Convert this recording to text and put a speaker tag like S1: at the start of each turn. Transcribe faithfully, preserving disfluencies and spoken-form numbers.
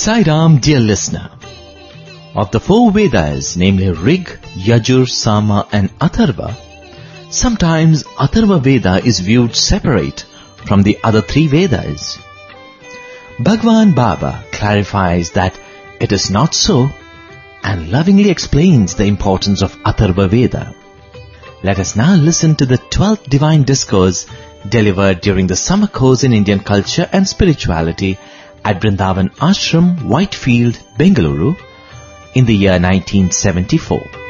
S1: Sai Ram, dear listener. Of the four Vedas, namely Rig, Yajur, Sama and Atharva, sometimes Atharva Veda is viewed separate from the other three Vedas. Bhagwan Baba clarifies that it is not so and lovingly explains the importance of Atharva Veda. Let us now listen to the twelfth divine discourse delivered during the summer course in Indian culture and spirituality at Vrindavan Ashram, Whitefield, Bengaluru in the year nineteen seventy-four.